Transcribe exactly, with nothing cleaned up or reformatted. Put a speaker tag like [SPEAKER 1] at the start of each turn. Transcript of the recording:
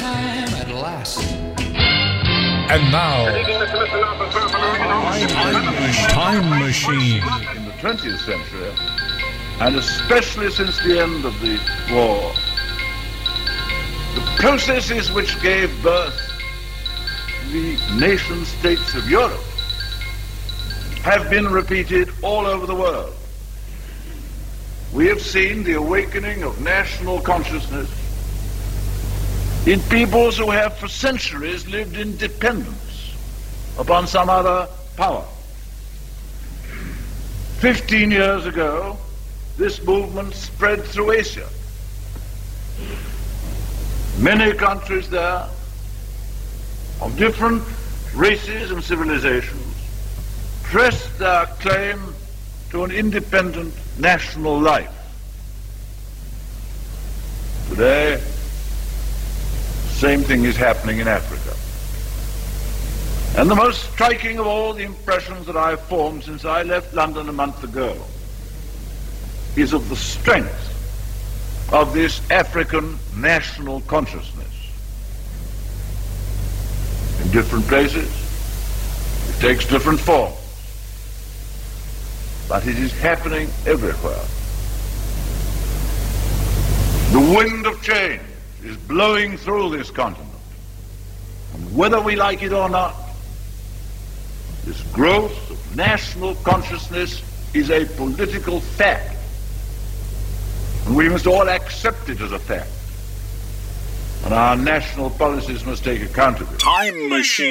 [SPEAKER 1] time at last.
[SPEAKER 2] And now, Time Machine.
[SPEAKER 3] In the twentieth century, and especially since the end of the war, the processes which gave birth to the nation states of Europe have been repeated all over the world. We have seen the awakening of national consciousness in peoples who have for centuries lived in dependence upon some other power. Fifteen years ago, this movement spread through Asia. Many countries there, of different races and civilizations, pressed their claim to an independent national life. Today, same thing is happening in Africa. And the most striking of all the impressions that I have formed since I left London a month ago is of the strength of this African national consciousness. In different places, it takes different forms, but it is happening everywhere. The wind of change is blowing through this continent. And whether we like it or not, this growth of national consciousness is a political fact. And we must all accept it as a fact. And our national policies must take account of it.
[SPEAKER 2] Time Machine.